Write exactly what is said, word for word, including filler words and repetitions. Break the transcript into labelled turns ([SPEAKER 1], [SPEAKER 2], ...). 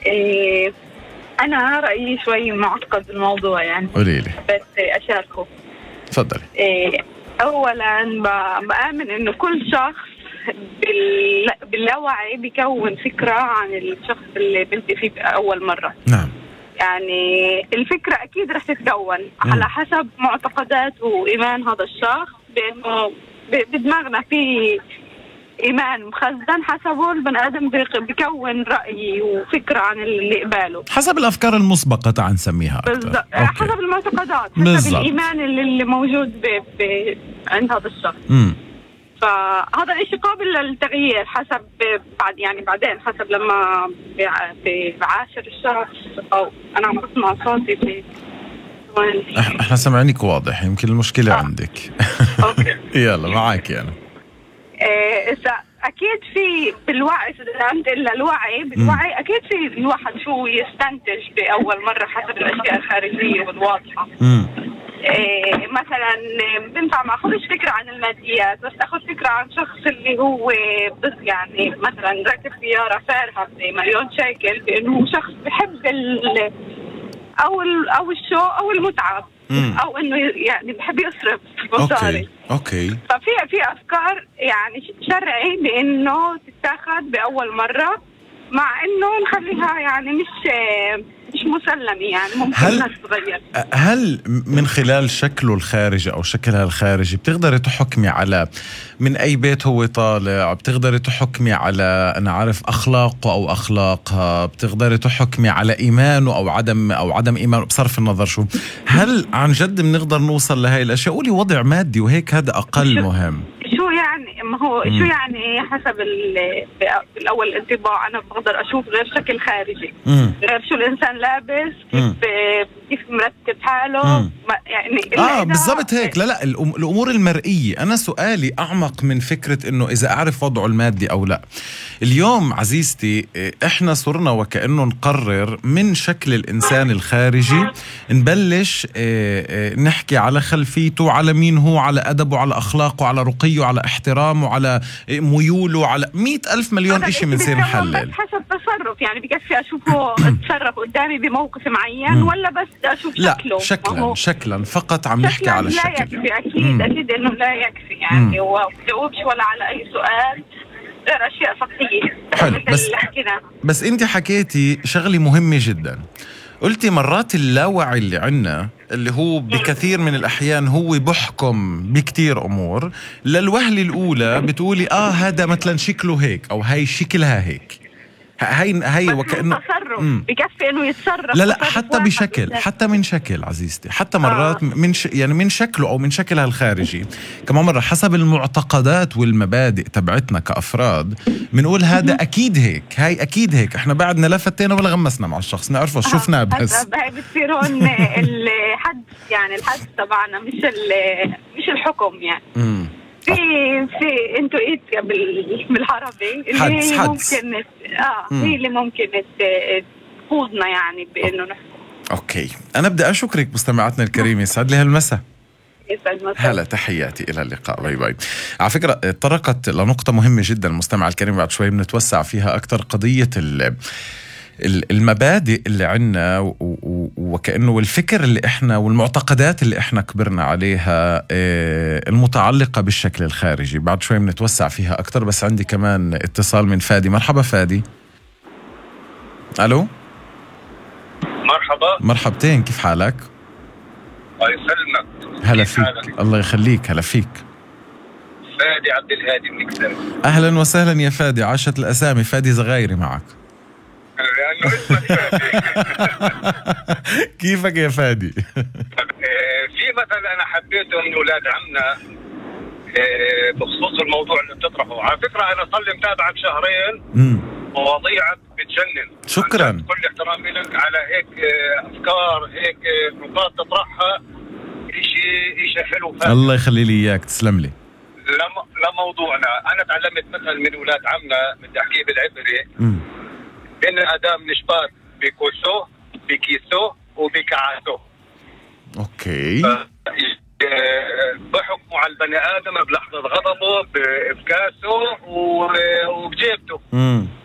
[SPEAKER 1] إيه أنا رأيي شوي معقد الموضوع يعني.
[SPEAKER 2] قوليلي.
[SPEAKER 1] بس أشاركه.
[SPEAKER 2] تفضلي.
[SPEAKER 1] إيه أولا بآمن إنه كل شخص باللاوعي بيكون فكرة عن الشخص اللي بنتي فيه أول مرة.
[SPEAKER 2] نعم.
[SPEAKER 1] يعني الفكرة أكيد رح تتكون م. على حسب معتقدات وإيمان هذا الشخص، بأنه بدماغنا في إيمان مخزن حسبه البني آدم بيكون رأي وفكرة عن اللي قباله
[SPEAKER 2] حسب الأفكار المسبقة تعال نسميها أكثر.
[SPEAKER 1] حسب المعتقدات، حسب بالزبط. الإيمان اللي موجود ب... ب... عند هذا الشخص. م. فهذا الشيء قابل للتغيير حسب بعد يعني بعدين حسب لما بعاشر الشخص. أو أنا عم بسمع صوتي في
[SPEAKER 2] احنا سمعينك واضح، يمكن المشكلة آه. عندك. يلا معاك أنا.
[SPEAKER 1] إيه أكيد في بالوعي، إذا أنت إلا الوعي بالوعي م. أكيد في الواحد شو يستنتج بأول مرة حسب الأشياء الخارجية والواضحة. م. إيه مثلا بنفع ما أخذش فكرة عن الماديات، بس أخذ فكرة عن شخص اللي هو بس يعني مثلا راكب سيارة فارهة بمليون شيكل، بأنه هو شخص بحب ال أو ال أو الشو أو المتعة، مم. أو إنه يعني بحب يصرف مصاري.
[SPEAKER 2] أوكي.
[SPEAKER 1] ففي في أفكار يعني شرعي بإنه تتاخد بأول مرة، مع إنه نخليها يعني مش مش مسلمة، يعني ممكن الناس تغير.
[SPEAKER 2] هل من خلال شكله الخارجي أو شكلها الخارجي بتقدري تحكمي على من أي بيت هو طالع؟ بتقدري تحكمي على أنا عارف أخلاقه أو أخلاقها؟ بتقدري تحكمي على إيمانه أو عدم أو عدم إيمانه بصرف النظر شو؟ هل عن جد بنقدر نوصل لهي الأشياء؟ قولي وضع مادي وهيك هذا أقل مهم.
[SPEAKER 1] شو يعني ما هو م. شو يعني حسب الأول الانطباع أنا بقدر أشوف غير شكل خارجي، م. غير شو الإنسان لابس، كيف كيف مرتب حاله يعني.
[SPEAKER 2] آه بالضبط هيك. لا لا الأمور المرئية. أنا سؤالي أعمق من فكرة إنه إذا أعرف وضعه المادي أو لا. اليوم عزيزتي إحنا صرنا وكأنه نقرر من شكل الإنسان الخارجي نبلش نحكي على خلفيته، على مين هو، على أدبه، على أخلاقه، على رقيه، على احترامه، على ميوله، على مئة ألف مليون إشي بنصير نحلل.
[SPEAKER 1] حسب تصرف يعني بكفي أشوفه تصرف قدامي بموقف معين م. ولا بس أشوف
[SPEAKER 2] لا
[SPEAKER 1] شكله؟
[SPEAKER 2] شكلا شكلا فقط عم نحكي على الشكل.
[SPEAKER 1] لا يكفي أكيد م. أكيد إنه لا يكفي يعني، وبجاوبش ولا على أي سؤال غير أشياء سطحية.
[SPEAKER 2] حلو. بس بس أنت حكيتي شغلة مهمة جدا، قلتي مرات اللاوعي اللي عنا اللي هو بكثير من الأحيان هو بحكم بكتير أمور. للوهلة الأولى بتقولي آه هذا مثلا شكله هيك أو هاي شكلها هيك، هاي هاي وكأنه
[SPEAKER 1] بكفي إنه يتصرف.
[SPEAKER 2] لا لا حتى بشكل، حتى من شكل عزيزتي، حتى مرات آه. من ش... يعني من شكله أو من شكلها الخارجي كمان مرة حسب المعتقدات والمبادئ تبعتنا كأفراد بنقول هذا أكيد هيك، هاي أكيد هيك. إحنا بعدنا لا فتينا ولا غمسنا مع الشخص، نعرفه شفناه بس.
[SPEAKER 1] هاي بتصير هون الحد يعني الحد تبعنا مش مش الحكم يعني. م. في في انتوئيتيا بالعربي اللي
[SPEAKER 2] حدس
[SPEAKER 1] هي
[SPEAKER 2] حدس.
[SPEAKER 1] ممكن اه مم. هي اللي ممكن تقودنا يعني بانه نحكم.
[SPEAKER 2] اوكي انا بدي اشكرك مستمعاتنا الكريمه، يسعد لي هالمساء. هلا تحياتي الى اللقاء، باي باي. على فكره طرقت لنقطه مهمه جدا المستمع الكريم، بعد شوي بنتوسع فيها اكثر، قضيه ال المبادئ اللي عنا وكأنه والفكر اللي احنا والمعتقدات اللي احنا كبرنا عليها المتعلقة بالشكل الخارجي. بعد شوي بنتوسع فيها اكتر، بس عندي كمان اتصال من فادي. مرحبا فادي. الو
[SPEAKER 3] مرحبا.
[SPEAKER 2] مرحبتين، كيف حالك؟
[SPEAKER 3] الله يسلمك.
[SPEAKER 2] هلا فيك. الله يخليك. هلا فيك.
[SPEAKER 3] فادي عبد الهادي من كتاب.
[SPEAKER 2] اهلا وسهلا يا فادي، عاشت الاسامي. فادي زغيري معك
[SPEAKER 3] لأنه اسمك فادي.
[SPEAKER 2] كيفك يا فادي؟
[SPEAKER 3] في مثل أنا حبيته من أولاد عمنا بخصوص الموضوع اللي بتطرحه. على فكرة أنا صار لي متابعك شهرين، مواضيعك بتجنن.
[SPEAKER 2] شكرا.
[SPEAKER 3] كل احترامي لك على هيك أفكار، هيك نقاط تطرحها، إشي إشي حلو فادي.
[SPEAKER 2] الله يخلي لي إياك، تسلم لي.
[SPEAKER 3] لموضوعنا أنا تعلمت مثل من أولاد عمنا، بدي أحكيه بالعبري، إن آدم نشبات بكوسه بكيسه وبكعاسه.
[SPEAKER 2] أوكي.
[SPEAKER 3] بحكموا على البني آدم بلحظة غضبه بكاسه وبجيبته.
[SPEAKER 2] امم